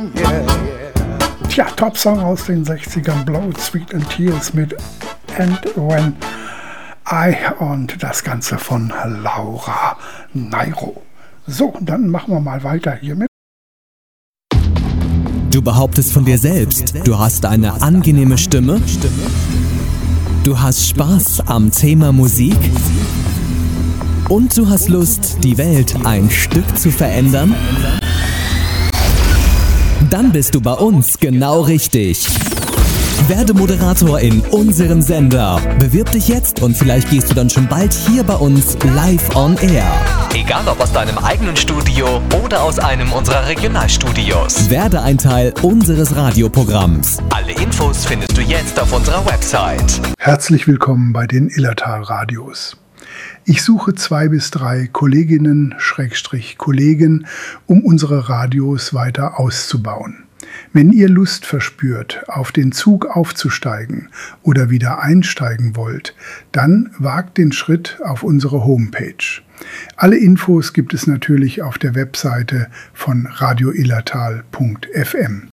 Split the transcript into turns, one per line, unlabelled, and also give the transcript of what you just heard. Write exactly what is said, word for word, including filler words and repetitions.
Tja, Top-Song aus den sechzigern, Blood, Sweat and Tears mit And When I und das Ganze von Laura Nyro. So, dann machen wir mal weiter hiermit.
Du behauptest von dir selbst, du hast eine angenehme Stimme? Du hast Spaß am Thema Musik? Und du hast Lust, die Welt ein Stück zu verändern? Dann bist du bei uns genau richtig. Werde Moderator in unserem Sender. Bewirb dich jetzt und vielleicht gehst du dann schon bald hier bei uns live on air.
Egal ob aus deinem eigenen Studio oder aus einem unserer Regionalstudios.
Werde ein Teil unseres Radioprogramms.
Alle Infos findest du jetzt auf unserer Website.
Herzlich willkommen bei den Illertal Radios. Ich suche zwei bis drei Kolleginnen, Schrägstrich Kollegen, um unsere Radios weiter auszubauen. Wenn ihr Lust verspürt, auf den Zug aufzusteigen oder wieder einsteigen wollt, dann wagt den Schritt auf unsere Homepage. Alle Infos gibt es natürlich auf der Webseite von radio illertal punkt f m.